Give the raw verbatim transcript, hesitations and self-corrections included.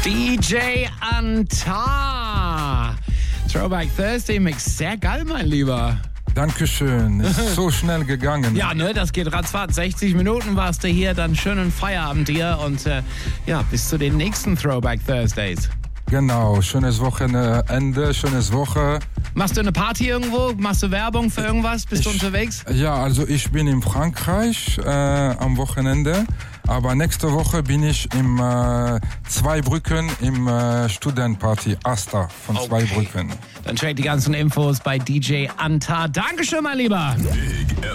D J Antar. Throwback Thursday Mix. Sehr geil, mein Lieber. Dankeschön. Ist so schnell gegangen. Ja, ne, das geht ratzfatz. sechzig Minuten warst du hier, dann schönen Feierabend dir und äh, ja, bis zu den nächsten Throwback Thursdays. Genau, schönes Wochenende, schönes Woche. Machst du eine Party irgendwo? Machst du Werbung für irgendwas? Bist ich, du unterwegs? Ja, also ich bin in Frankreich äh, am Wochenende, aber nächste Woche bin ich im äh, Zweibrücken im äh, Studentenparty Asta von okay. Zweibrücken. Dann check die ganzen Infos bei D J Antar. Dankeschön, mein Lieber. Big